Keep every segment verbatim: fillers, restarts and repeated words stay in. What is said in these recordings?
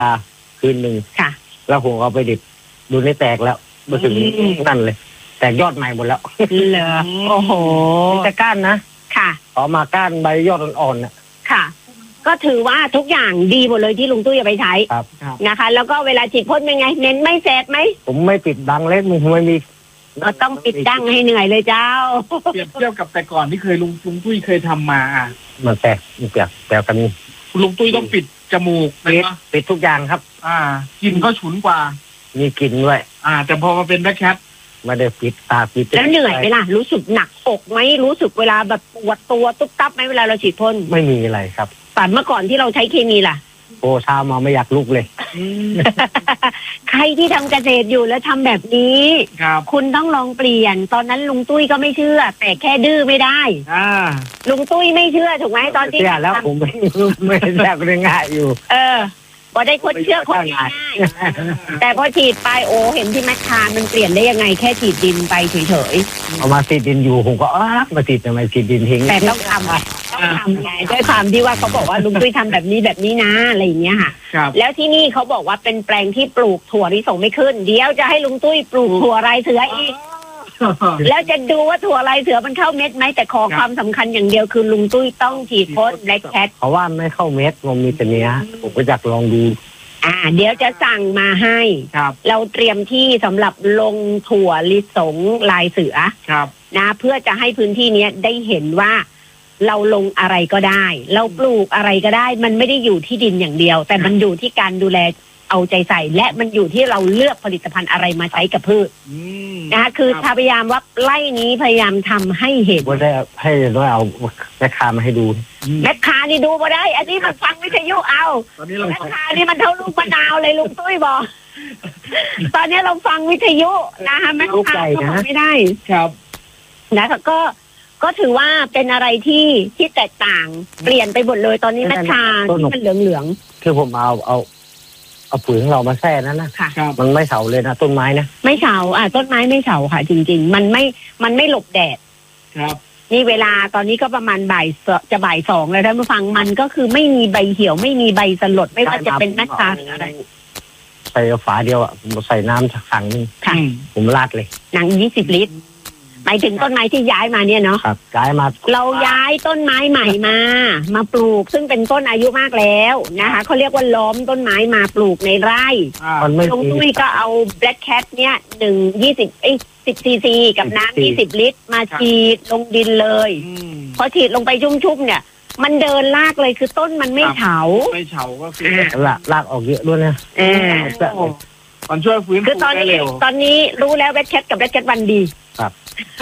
อ่าคืนหนึ่งค่ะแล้วผมเอาไปดิบดูนี่แตกแล้วมาถึงนั่นเลยแตกยอดใหม่หมดแล้วเหรอโอ้โหแต่ก้านนะค่ะออกมาก้านใบยอดอ่อนๆน่ะค่ะก็ถือว่าทุกอย่างดีหมดเลยที่ลุงตุ้ยเอาไปใช้นะคะแล้วก็เวลาฉีดพ่นเป็นไงเน้นไม่แสบไหมผมไม่ปิดดังเล็กมึงไม่มีก็ต้องปิดดังให้เหนื่อยเลยเจ้าเปรียบเทียบกับแต่ก่อนที่เคยลุงลุงตุ้ยเคยทำมาอ่ะมันแตกมันเปียกแตกกันลุงตุ้ยต้องปิดจมูกปิดปิดทุกอย่างครับอ่ากลิ่นก็ฉุนกว่ามีกลิ่นด้วยอ่าแต่พอมาเป็นแบล็คแคทไม่ได้ปิดตาปิดแล้วเหนื่อยไหมล่ะรู้สึกหนักอกไหมรู้สึกเวลาแบบปวดตัวตุ๊บตับไหมเวลาเราฉีดพ่นไม่มีอะไรครับแต่เมื่อก่อนที่เราใช้เคมีล่ะโอ้เช้ามาไม่อยากลุกเลยใครที่ทำเกษตรอยู่แล้วทำแบบนี้คุณต้องลองเปลี่ยนตอนนั้นลุงตุ้ยก็ไม่เชื่อแต่แค่ดื้อไม่ได้ลุงตุ้ยไม่เชื่อถูกไหมตอนที่เชื่อแล้วผมไม่ไม่แทบไม่ง่ายอยู่เออพอได้คนเชื่อคนง่ายแต่พอฉีดไปโอ้เห็นที่แมคคามันเปลี่ยนได้ยังไงแค่ฉีดดินไปเฉยๆเอามาฉีดดินอยู่ผมก็อ้ามาฉีดทำไมฉีดดินทิ้งแต่ต้องทำต้องทำไงด้วยความที่ว่าเขาบอกว่าลุงตุ้ยทำแบบนี้แบบนี้นะอะไรอย่างเงี้ยค่ะแล้วที่นี่เขาบอกว่าเป็นแปลงที่ปลูกถั่วลิสงไม่ขึ้นเดี๋ยวจะให้ลุงตุ้ยปลูกถั่วลายเสืออีกแล้วจะดูว่าถั่วลายเสือมันเข้าเม็ดไหมแต่ขอความสำคัญอย่างเดียวคือลุงตุ้ยต้องฉีดพ่นแบล็คแคทเพราะว่าไม่เข้าเม็ดมันมีแต่เนี้ยผมก็อยากลองดูอ่าเดี๋ยวจะสั่งมาให้เราเตรียมที่สำหรับลงถั่วลิสงลายเสือนะเพื่อจะให้พื้นที่นี้ได้เห็นว่าเราลงอะไรก็ได้เราปลูกอะไรก็ได้มันไม่ได้อยู่ที่ดินอย่างเดียวแต่มันอยู่ที่การดูแลเอาใจใส่และมันอยู่ที่เราเลือกผลิตภัณฑ์อะไรมาใช้กับพืชนะคะคือพยายามว่าไร่นี้พยายามทำให้เห็นว่าได้ให้ด้วยเอาแม่ค้ามาให้ดูแม่ค้านี่ดูมาได้อันนี้มันฟังวิทยุเอาแม่ค้านี่มันเท่าลูกมะนาวเลยลุงตุ้ยบอกตอนนี้เราฟังวิทยุนะคะแม่ค้าก็ไม่ได้ครับนะคะก็ก็ถือว่าเป็นอะไรที่ที่แตกต่างเปลี่ยนไปหมดเลยตอนนี้แม่ค้าที่มันเหลืองๆคือผมเอาเอาเอาปุ๋ยของเรามาแช่นั้นนะมันไม่เฉาเลยนะต้นไม้นะไม่เฉาอ่ะต้นไม้ไม่เฉาค่ะจริงๆมันไม่มันไม่หลบแดดครับนี่เวลาตอนนี้ก็ประมาณบ่ายจะบ่ายสองแล้วท่านผู้ฟังมันก็คือไม่มีใบเหี่ยวไม่มีใบสลดไม่ว่าจะเป็นแมคคาหรืออะไรใส่ฝาเดียวอ่ะผมใส่น้ำถังนึงผมราดเลยหนังยี่สิบลิตรหมายถึงต้นไม้ที่ย้ายมาเนี่ยเนาะครับย้ายมาเราย้ายต้นไม้ใหม่มามาปลูกซึ่งเป็นต้นอายุมากแล้วนะคะเขาเรียกว่าล้อมต้นไม้มาปลูกในไร่ลุงตุ้ยก็เอาแบล็คแคทเนี่ยหนึ่งยี่สิบเอ้ยสิบซีซีกับน้ำยี่สิบลิตรมาฉีดลงดินเลยพอฉีดลงไปชุ่มๆเนี่ยมันเดินลากเลยคือต้นมันไม่เฉาไม่เฉาก็คือละลากออกเยอะด้วยนะเออมันช่วยฟื้นคือตอนนี้ตอนนี้รู้แล้วแบล็คแคทกับแบล็คแคทวันดีครับ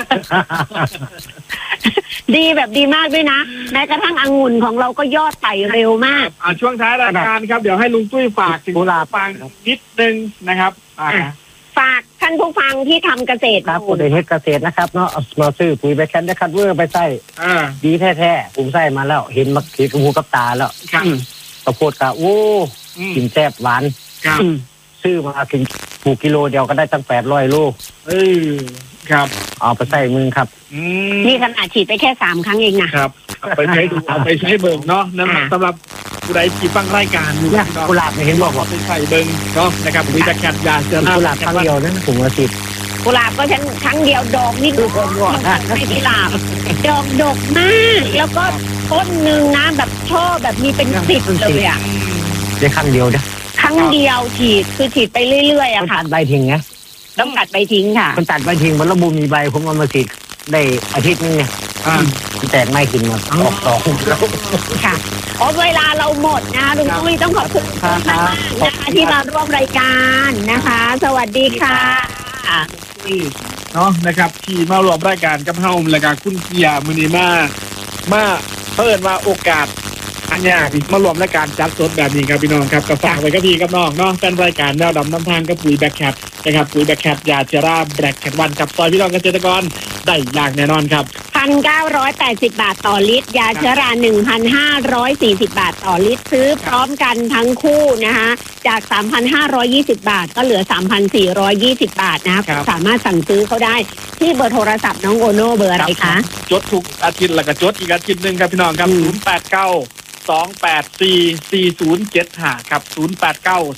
ดีแบบดีมากด้วยนะแม้กระทั่งองุ่นของเราก็ยอดไต่เร็วมากอ่าช่วงท้ายรายการครับเดี๋ยวให้ลุงตุ้ยฝากถึงผู้ฟังนิดนึงนะครับฝากท่านผู้ฟังที่ทำเกษตรครับผู้ใดเฮ็ดเกษตรนะครับเนาะมาซื้อปุ๋ยแบล็คแคทได้คัดเวอร์ไปใส่ดีแท้ๆผมใส่มาแล้วเห็นมักขีดกับหูกับตาแล้วข้าวโพดกะโอ้กินแซ่บหวานซื้อมากินผูกกิโลเดียวก็ได้ตั้งแปดร้อยโลเออครับเอาไปใส่มือครับนี่ขนาดฉีดไปแค่สามครั้งเองนะครับไปใช้ดูเอาไปใช้เบิ่งเนาะนั่นสำหรับผู้ใดที่ฟังรายการอยู่กุหลาบเห็นบอกว่าไปใส่เบิ่งเนาะนะครับมีแต่แคทยาเจอกุหลาบครั้งเดียวนะผมมาฉีดกุหลาบก็ฉันครั้งเดียวดอกนี่ดูก่อนไม่กุหลาบดอกดกมากแล้วก็ต้นหนึ่งนะแบบช่อแบบมีเป็นสิบเลยอ่ะได้ครั้งเดียวนะครั้งเดียวฉีดคือฉีดไปเรื่อยๆอะค่ะใบทิ้งไงต้องตัดใบทิ้งค่ะมันตัดใบทิ้งมันระบุมีใบผมเอามาฉีดได้อาทิตย์นึงเนี่ยแตกไม่ขึ้นมาออกต่อค่ะอ๋อเวลาเราหมดนะลุงตุ้ยต้องขอบคุณมากนะคะที่มาร่วมรายการนะคะสวัสดีค่ะเนาะนะครับที่มาร่วมรายการกับเฮารายการคุณเกียร์มือนีมามาเพิ่นว่าโอกาสอันนี้มารวมรายการจัดสดแบบนี้ครับพี่น้องครับก็ฝากไว้กับพี่กับน้องเนาะเป็นรายการแนวดำน้ำทางกับปุ๋ยแบล็คแคทนะครับปุ๋ยแบล็คแคทยาเชราแบล็คแคทวันกับซอยพี่น้องเกษตรกรได้อย่างแน่นอนครับพันเก้าร้อยแปดสิบบาทต่อลิตรยาเชราหนึ่งพันห้าร้อยสี่สิบบาทต่อลิตรซื้อพร้อมกันทั้งคู่นะคะจาก สามพันห้าร้อยยี่สิบบาทก็เหลือ สามพันสี่ร้อยยี่สิบบาทนะครับสามารถสั่งซื้อเขาได้ที่เบอร์โทรศัพท์น้องโอโน่เบอร์อะไรคะจดทุกอาทิตย์แล้วก็จดอีกอาทิตย์นึงครับพี่น้องครับศูนย์ แปด เก้าสองแปดสี่ สี่ศูนย์เจ็ดห้าครับศูนย์แปดเก้า